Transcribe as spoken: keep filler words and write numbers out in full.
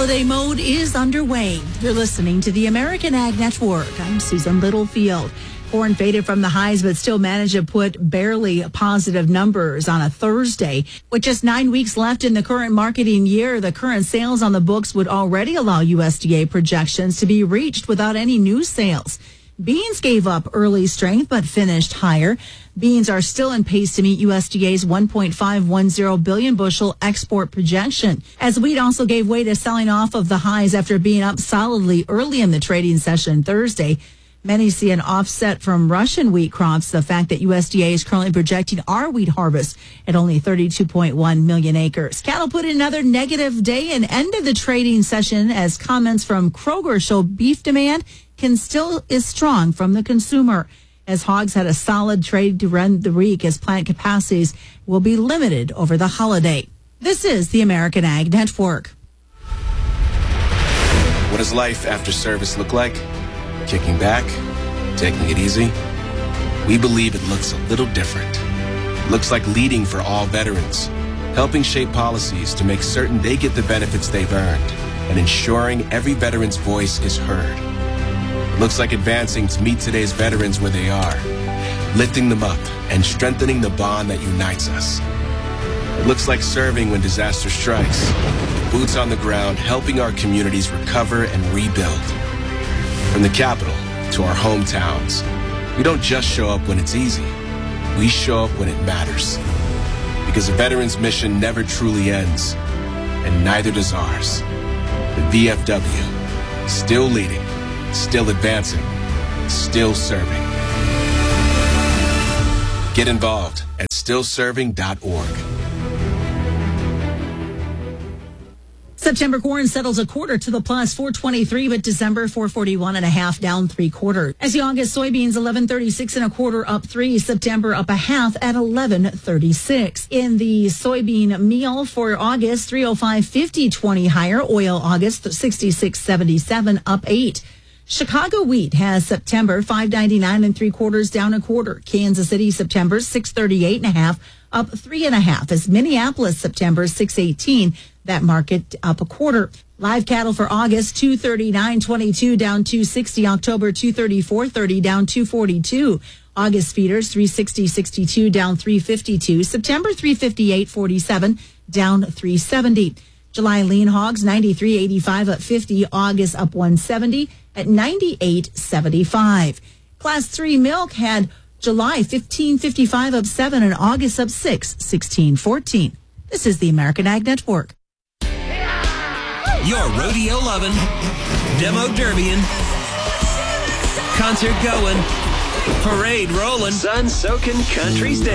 Holiday mode is underway. You're listening to the American Ag Network. I'm Susan Littlefield. Corn faded from the highs, but still managed to put barely positive numbers on a Thursday. With just nine weeks left in the current marketing year, the current sales on the books would already allow U S D A projections to be reached without any new sales. Beans gave up early strength, but finished higher. Beans are still in pace to meet U S D A's one point five one zero billion bushel export projection. As wheat also gave way to selling off of the highs after being up solidly early in the trading session Thursday. Many see an offset from Russian wheat crops, the fact that U S D A is currently projecting our wheat harvest at only thirty-two point one million acres. Cattle put in another negative day and ended the trading session as comments from Kroger show beef demand can still is strong from the consumer. As hogs had a solid trade to run the week as plant capacities will be limited over the holiday. This is the American Ag Network. What does life after service look like? Kicking back? Taking it easy? We believe it looks a little different. It looks like leading for all veterans, helping shape policies to make certain they get the benefits they've earned, and ensuring every veteran's voice is heard. It looks like advancing to meet today's veterans where they are, lifting them up and strengthening the bond that unites us. It looks like serving when disaster strikes, boots on the ground, helping our communities recover and rebuild. From the capital to our hometowns, we don't just show up when it's easy. We show up when it matters. Because a veteran's mission never truly ends, and neither does ours. The V F W, still leading, still advancing, still serving. Get involved at still serving dot org. September corn settles a quarter to the plus, four twenty-three, but December four forty-one and a half, down three quarter. As the August soybeans eleven thirty-six and a quarter, up three. September up a half at eleven thirty-six. In the soybean meal for August, three oh five fifty, twenty higher. Oil August sixty-six seventy-seven, up eight. Chicago wheat has September five ninety-nine and three quarters, down a quarter. Kansas City September six thirty-eight and a half, up three and a half. As Minneapolis September six eighteen, that market up a quarter. Live cattle for August two thirty-nine twenty-two, down two sixty. October two thirty-four thirty, down two forty-two. August feeders three sixty sixty-two, down three fifty-two. September three fifty-eight forty-seven, down three seventy. July lean hogs ninety-three eighty-five, up fifty. August up one seventy at ninety-eight seventy-five. Class three milk had July fifteen fifty-five, up seven, and August up six, sixteen fourteen. This is the American Ag Network. Your rodeo loving, demo derbying, concert going, parade rolling, sun soaking country station.